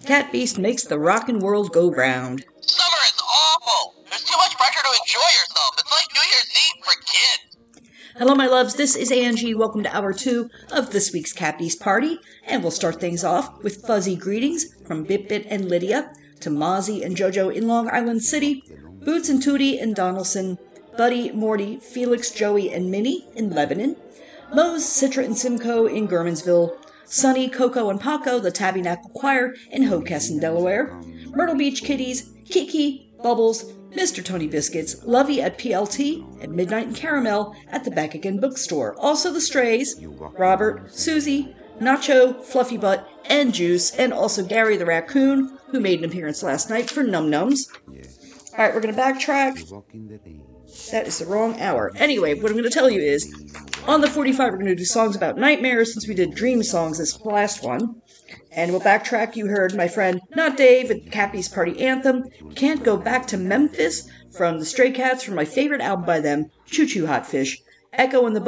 Cat Beast makes the rockin' world go round. Summer is awful. There's too much pressure to enjoy yourself. It's like New Year's Eve for kids. Hello, my loves. This is Angie. Welcome to Hour 2 of this week's Cat Beast Party. And we'll start things off with fuzzy greetings from Bit and Lydia, to Mozzie and JoJo in Long Island City, Boots and Tootie in Donaldson, Buddy, Morty, Felix, Joey, and Minnie in Lebanon, Mose, Citra, and Simcoe in Gurmansville, Sunny, Coco, and Paco, the Tabernacle Choir in Hockessin, Delaware, Myrtle Beach Kitties, Kiki, Bubbles, Mr. Tony Biscuits, Lovey at PLT, and Midnight and Caramel at the Back Again Bookstore. Also the Strays, Robert, Susie, Nacho, Fluffy Butt, and Juice, and also Gary the Raccoon, who made an appearance last night for Num Nums. Alright, we're going to backtrack. That is the wrong hour. Anyway, what I'm going to tell you is, on the 45, we're going to do songs about nightmares, since we did dream songs this last one. And we'll backtrack. You heard my friend, not Dave, at Cat Beast Party Anthem, Can't Go Back to Memphis, from the Stray Cats, from my favorite album by them, Choo Choo Hot Fish, Echo and the